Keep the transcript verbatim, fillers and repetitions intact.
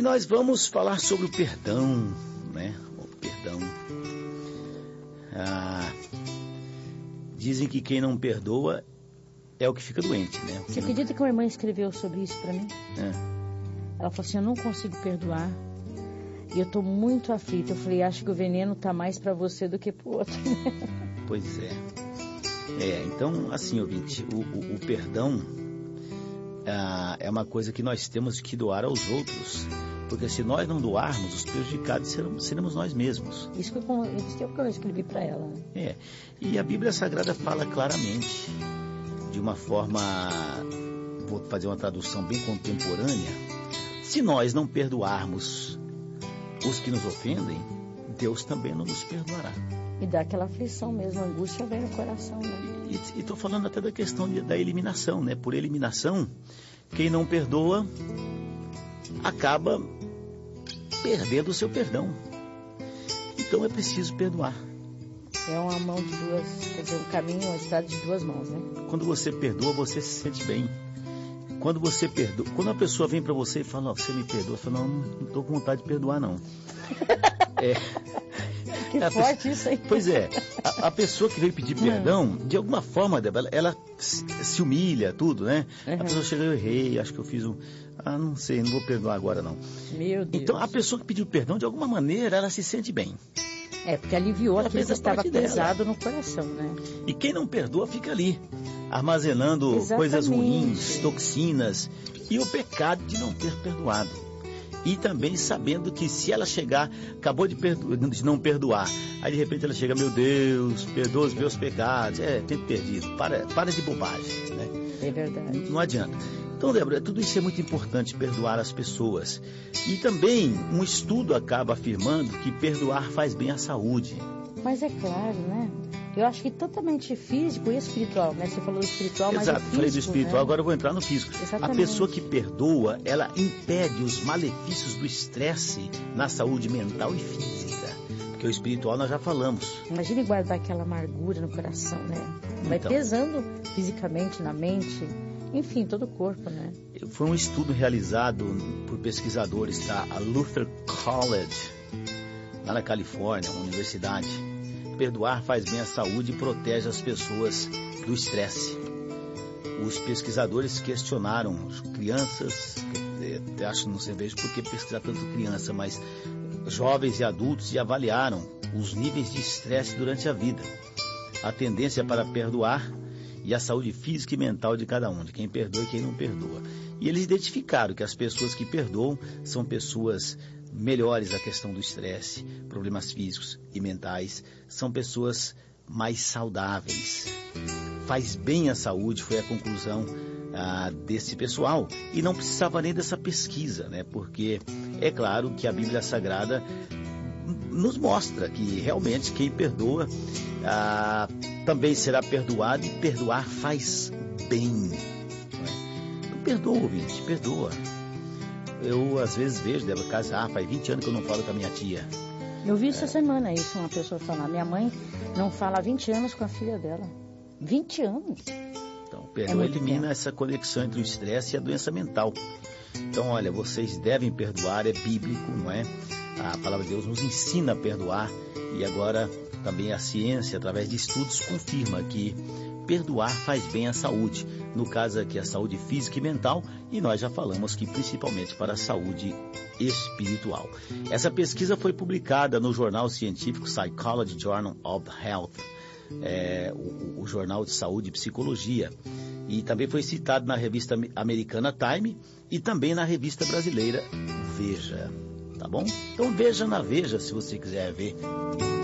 E nós vamos falar sobre o perdão, né? O perdão. Ah, dizem que quem não perdoa é o que fica doente, né? Você acredita que uma irmã escreveu sobre isso pra mim? É. Ela falou assim, eu não consigo perdoar e eu tô muito aflita. Eu falei, acho que o veneno tá mais pra você do que pro outro. Pois é. É, então, assim, ouvinte, o, o, o perdão ah, é uma coisa que nós temos que doar aos outros. Porque se nós não doarmos, os prejudicados seremos, seremos nós mesmos. Isso que eu, isso que eu escrevi para ela. Né? É. E a Bíblia Sagrada fala claramente, de uma forma, vou fazer uma tradução bem contemporânea, se nós não perdoarmos os que nos ofendem, Deus também não nos perdoará. E dá aquela aflição mesmo, a angústia vem no coração. Né? E estou falando até da questão de, da eliminação, né? Por eliminação, quem não perdoa acaba perdendo o seu perdão. Então é preciso perdoar. É uma mão de duas, quer dizer, um caminho, uma estrada de duas mãos, né? Quando você perdoa, você se sente bem. Quando você perdoa, quando a pessoa vem para você e fala, oh, você me perdoa, eu falo, não, não estou com vontade de perdoar, não. É. Que a forte pessoa, isso aí. Pois é, a, a pessoa que veio pedir perdão, de alguma forma, ela, ela se, se humilha, tudo, né? Uhum. A pessoa chega, eu errei, acho que eu fiz um... Ah, não sei, não vou perdoar agora, não. Meu Deus. Então, a pessoa que pediu perdão, de alguma maneira, ela se sente bem. É, porque aliviou ela aquilo que estava pesado dela. no coração, né? E quem não perdoa fica ali, armazenando Exatamente. Coisas ruins, toxinas, e o pecado de não ter perdoado. E também sabendo que se ela chegar, acabou de, perdo... de não perdoar, aí de repente ela chega, meu Deus, perdoa os meus pecados, é, tempo perdido, para, para de bobagem, né? É verdade. Não adianta. Então, Débora, tudo isso é muito importante, perdoar as pessoas. E também um estudo acaba afirmando que perdoar faz bem à saúde. Mas é claro, né? Eu acho que totalmente físico e espiritual, né? Você falou do espiritual, mas Exato, o físico, falei do espiritual, né? Agora eu vou entrar no físico. Exatamente. A pessoa que perdoa, ela impede os malefícios do estresse na saúde mental e física. Porque o espiritual nós já falamos. Imagine guardar aquela amargura no coração, né? Vai então, pesando fisicamente, na mente, enfim, todo o corpo, né? Foi um estudo realizado por pesquisadores da Luther College, lá na Califórnia, uma universidade. Perdoar faz bem à saúde e protege as pessoas do estresse. Os pesquisadores questionaram crianças, eu acho que não sei vejo por que pesquisar tanto criança, mas jovens e adultos, e avaliaram os níveis de estresse durante a vida, a tendência para perdoar e a saúde física e mental de cada um, de quem perdoa e quem não perdoa. E eles identificaram que as pessoas que perdoam são pessoas melhores na questão do estresse, problemas físicos e mentais, são pessoas mais saudáveis. Faz bem à saúde, foi a conclusão ah, desse pessoal. E não precisava nem dessa pesquisa, né? Porque é claro que a Bíblia Sagrada nos mostra que realmente quem perdoa ah, também será perdoado, e perdoar faz bem. Não perdoa, ouvinte, perdoa. Eu às vezes vejo, Débora, casar, faz vinte anos que eu não falo com a minha tia. Eu vi essa é. semana isso, uma pessoa falar, minha mãe não fala há vinte anos com a filha dela. vinte anos? Então, perdoa é elimina tempo. Essa conexão entre o estresse e a doença mental. Então, olha, vocês devem perdoar, é bíblico, não é? A palavra de Deus nos ensina a perdoar, e agora também a ciência, através de estudos, confirma que perdoar faz bem à saúde. No caso aqui, a saúde física e mental, e nós já falamos que principalmente para a saúde espiritual. Essa pesquisa foi publicada no jornal científico Psychology Journal of Health, é, o, o jornal de saúde e psicologia, e também foi citado na revista americana Time e também na revista brasileira Veja. Tá bom? Então veja na Veja se você quiser ver.